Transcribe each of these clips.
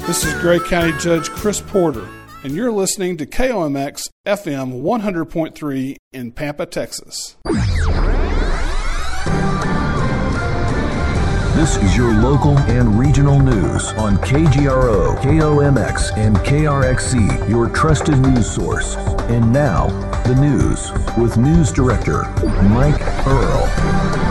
This is Gray County Judge Chris Porter, and you're listening to KOMX FM 100.3 in Pampa, Texas. This is your local and regional news on KGRO, KOMX, and KRXC, your trusted news source. And now, the news with News Director Mike Earl.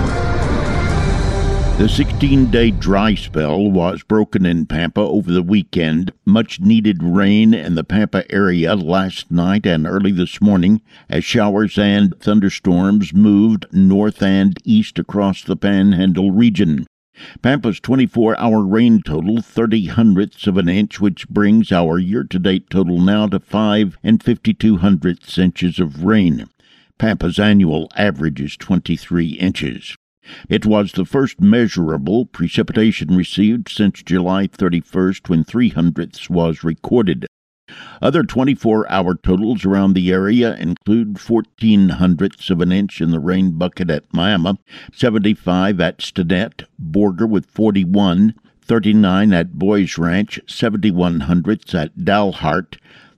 The 16-day dry spell was broken in Pampa over the weekend. Much needed rain in the Pampa area last night and early this morning as showers and thunderstorms moved north and east across the Panhandle region. Pampa's 24-hour rain total, 30/100ths of an inch, which brings our year-to-date total now to 5 52/100ths inches of rain. Pampa's annual average is 23 inches. It was the first measurable precipitation received since July 31st, when 3/100ths was recorded. Other 24-hour totals around the area include 14/100ths of an inch in the rain bucket at Miami, 75 at Stinnett, Borger with 41, 39 at Boys Ranch, 71/100ths at Dalhart,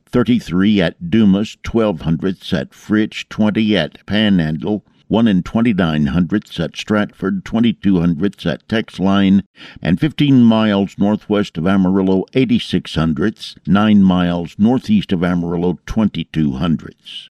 33 at Dumas, 12/100ths at Fritch, 20 at Panhandle, 1 29/100ths at Stratford, 22/100ths at Texline, and 15 miles northwest of Amarillo, 86/100ths, 9 miles northeast of Amarillo, 22/100ths.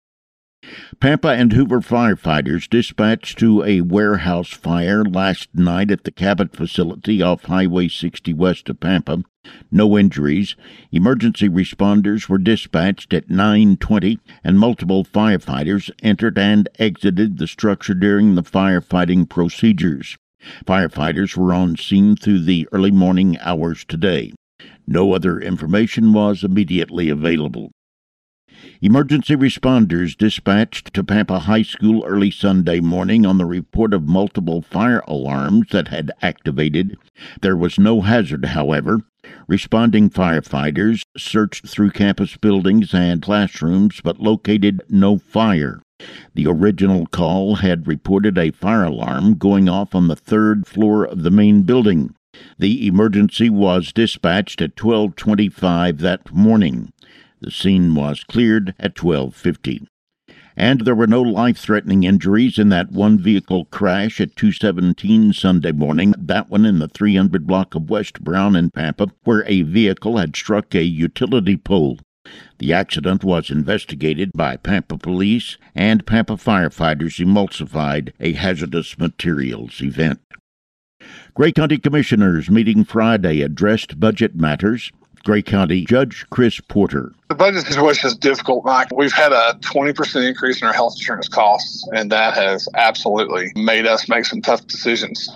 Pampa and Hoover firefighters dispatched to a warehouse fire last night at the Cabot facility off Highway 60 west of Pampa. No injuries. Emergency responders were dispatched at 9:20, and multiple firefighters entered and exited the structure during the firefighting procedures. Firefighters were on scene through the early morning hours today. No other information was immediately available. Emergency responders dispatched to Pampa High School early Sunday morning on the report of multiple fire alarms that had activated. There was no hazard, however. Responding firefighters searched through campus buildings and classrooms but located no fire. The original call had reported a fire alarm going off on the third floor of the main building. The emergency was dispatched at 12:25 that morning. The scene was cleared at 12:50. And there were no life-threatening injuries in that one-vehicle crash at 217 Sunday morning, that one in the 300 block of West Brown in Pampa, where a vehicle had struck a utility pole. The accident was investigated by Pampa police, and Pampa firefighters emulsified a hazardous materials event. Gray County Commissioners meeting Friday addressed budget matters. Gray County Judge Chris Porter. The budget situation is difficult, Mike. We've had a 20% increase in our health insurance costs, and that has absolutely made us make some tough decisions.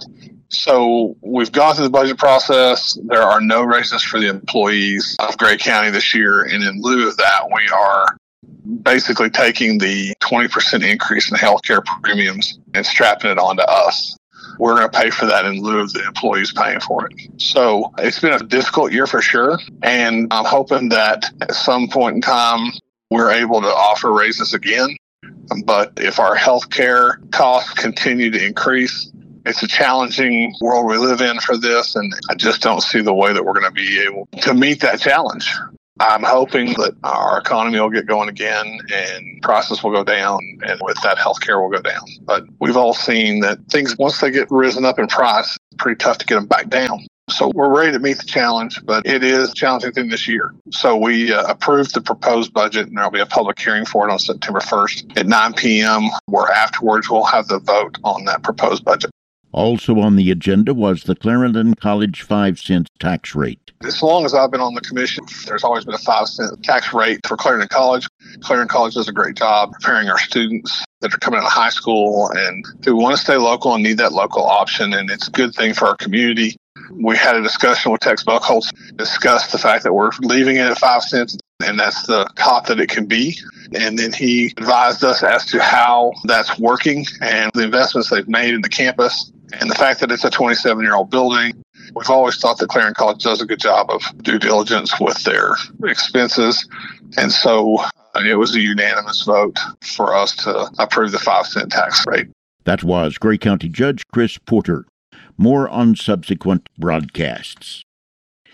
So we've gone through the budget process. There are no raises for the employees of Gray County this year, and in lieu of that, we are basically taking the 20% increase in health care premiums and strapping it onto us. We're going to pay for that in lieu of the employees paying for it. So it's been a difficult year for sure. And I'm hoping that at some point in time, we're able to offer raises again. But if our health care costs continue to increase, it's a challenging world we live in for this. And I just don't see the way that we're going to be able to meet that challenge. I'm hoping that our economy will get going again and prices will go down, and with that, healthcare will go down. But we've all seen that things, once they get risen up in price, it's pretty tough to get them back down. So we're ready to meet the challenge, but it is a challenging thing this year. So we approved the proposed budget, and there will be a public hearing for it on September 1st at 9 p.m., where afterwards we'll have the vote on that proposed budget. Also on the agenda was the Clarendon College 5-cent tax rate. As long as I've been on the commission, there's always been a 5-cent tax rate for Clarendon College. Clarendon College does a great job preparing our students that are coming out of high school and who want to stay local and need that local option, and it's a good thing for our community. We had a discussion with Tex Buchholz, discussed the fact that we're leaving it at 5 cents, and that's the top that it can be. And then he advised us as to how that's working and the investments they've made in the campus and the fact that it's a 27-year-old building. We've always thought that Clarendon College does a good job of due diligence with their expenses. And so it was a unanimous vote for us to approve the 5-cent tax rate. That was Gray County Judge Chris Porter. More on subsequent broadcasts.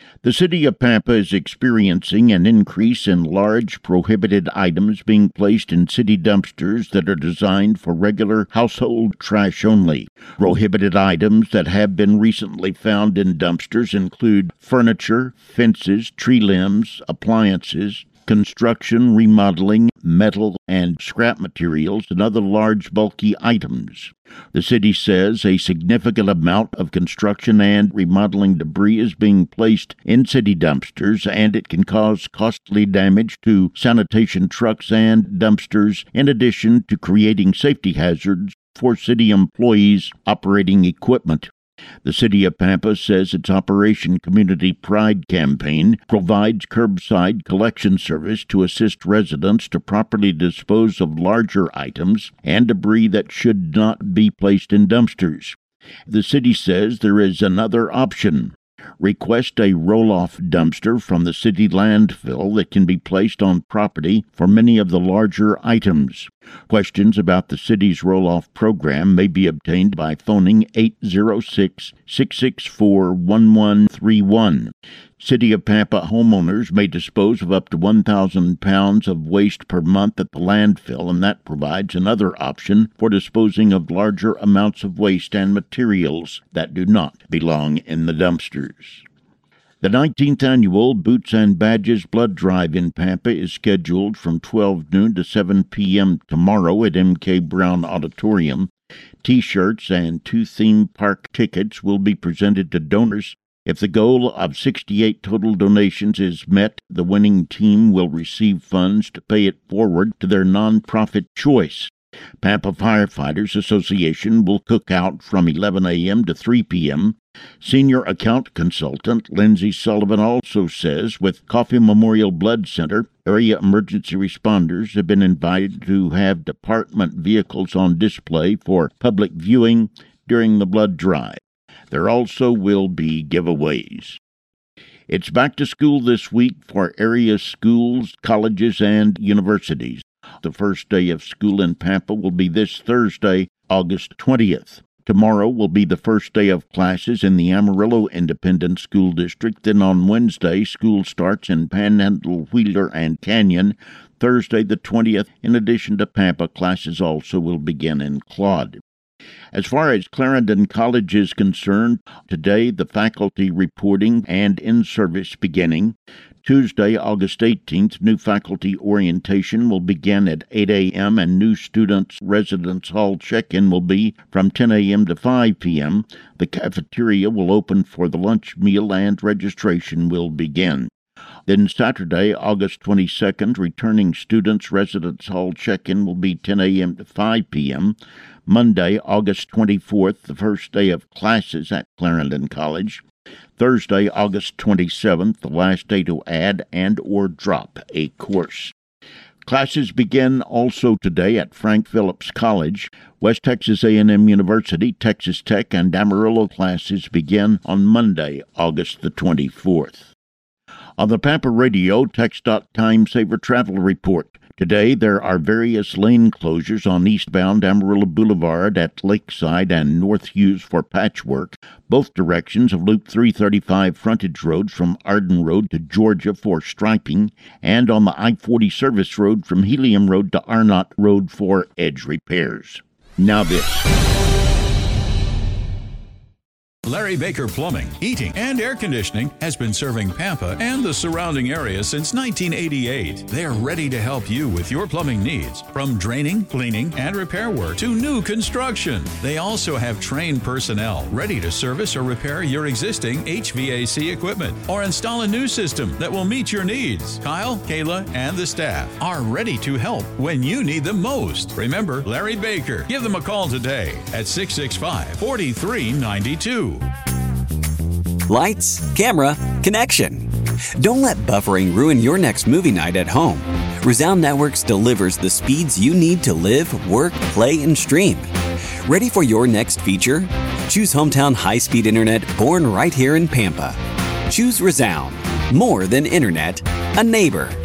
The city of Pampa is experiencing an increase in large prohibited items being placed in city dumpsters that are designed for regular household trash only. Prohibited items that have been recently found in dumpsters include furniture, fences, tree limbs, appliances, construction, remodeling, metal, and scrap materials, and other large bulky items. The city says a significant amount of construction and remodeling debris is being placed in city dumpsters, and it can cause costly damage to sanitation trucks and dumpsters, in addition to creating safety hazards for city employees operating equipment. The city of Pampa says its Operation Community Pride campaign provides curbside collection service to assist residents to properly dispose of larger items and debris that should not be placed in dumpsters. The city says there is another option. Request a roll-off dumpster from the city landfill that can be placed on property for many of the larger items. Questions about the city's roll-off program may be obtained by phoning 806-664-1131. City of Pampa homeowners may dispose of up to 1,000 pounds of waste per month at the landfill, and that provides another option for disposing of larger amounts of waste and materials that do not belong in the dumpsters. The 19th annual Boots and Badges Blood Drive in Pampa is scheduled from 12 noon to 7 p.m. tomorrow at M.K. Brown Auditorium. T-shirts and 2 theme park tickets will be presented to donors. If the goal of 68 total donations is met, the winning team will receive funds to pay it forward to their nonprofit choice. Pampa Firefighters Association will cook out from 11 a.m. to 3 p.m. Senior Account Consultant Lindsay Sullivan also says with Coffee Memorial Blood Center, area emergency responders have been invited to have department vehicles on display for public viewing during the blood drive. There also will be giveaways. It's back to school this week for area schools, colleges, and universities. The first day of school in Pampa will be this Thursday, August 20th. Tomorrow will be the first day of classes in the Amarillo Independent School District. Then on Wednesday, school starts in Panhandle, Wheeler, and Canyon. Thursday the 20th, in addition to Pampa, classes also will begin in Claude. As far as Clarendon College is concerned, today the faculty reporting and in-service beginning. Tuesday, August 18th, new faculty orientation will begin at 8 a.m. and new students' residence hall check-in will be from 10 a.m. to 5 p.m. The cafeteria will open for the lunch meal and registration will begin. Then Saturday, August 22nd, returning students' residence hall check-in will be 10 a.m. to 5 p.m. Monday, August 24th, the first day of classes at Clarendon College. Thursday, August 27th, the last day to add and or drop a course. Classes begin also today at Frank Phillips College. West Texas A&M University, Texas Tech, and Amarillo classes begin on Monday, August the 24th. On the Pampa Radio, TxDOT Time Saver Travel Report. Today, there are various lane closures on eastbound Amarillo Boulevard at Lakeside and North Hughes for patchwork, both directions of Loop 335 frontage roads from Arden Road to Georgia for striping, and on the I-40 service road from Helium Road to Arnott Road for edge repairs. Now this. Larry Baker Plumbing, Heating, and Air Conditioning has been serving Pampa and the surrounding area since 1988. They're ready to help you with your plumbing needs, from draining, cleaning, and repair work to new construction. They also have trained personnel ready to service or repair your existing HVAC equipment or install a new system that will meet your needs. Kyle, Kayla, and the staff are ready to help when you need them most. Remember Larry Baker. Give them a call today at 665-4392. Lights, camera, connection. Don't let buffering ruin your next movie night at home. Resound Networks delivers the speeds you need to live, work, play, and stream. Ready for your next feature? Choose hometown high-speed internet born right here in Pampa. Choose Resound. More than internet, a neighbor.